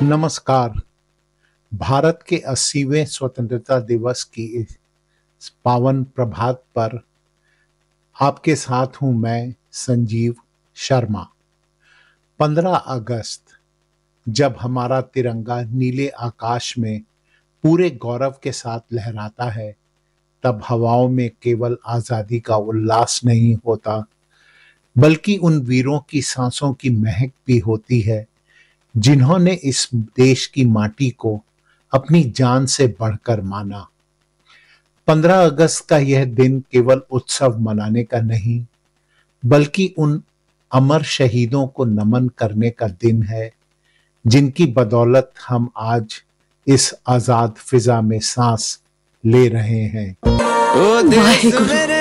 नमस्कार। भारत के 80वें स्वतंत्रता दिवस की इस पावन प्रभात पर आपके साथ हूं मैं संजीव शर्मा। 15 अगस्त जब हमारा तिरंगा नीले आकाश में पूरे गौरव के साथ लहराता है, तब हवाओं में केवल आजादी का उल्लास नहीं होता, बल्कि उन वीरों की सांसों की महक भी होती है जिन्होंने इस देश की माटी को अपनी जान से बढ़कर माना। 15 अगस्त का यह दिन केवल उत्सव मनाने का नहीं, बल्कि उन अमर शहीदों को नमन करने का दिन है जिनकी बदौलत हम आज इस आजाद फिजा में सांस ले रहे हैं। वाहेगुरु।